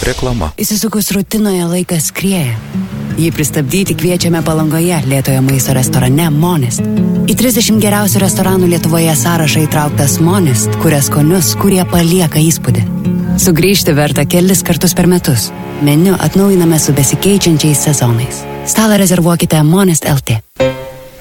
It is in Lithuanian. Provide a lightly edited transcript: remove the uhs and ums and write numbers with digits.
Reklama. Įsisukus rutinoje laikas skrieja. Jį pristabdyti kviečiame Palangoje lėtojo maisto restorane Monist. Į 30 geriausių restoranų Lietuvoje sąrašą įtrauktas Monist, kuria skonius, kurie palieka įspūdį. Sugrįžti verta kelis kartus per metus. Meniu atnaujiname su besikeičiančiais sezonais. Stalą rezervuokite Monist LT.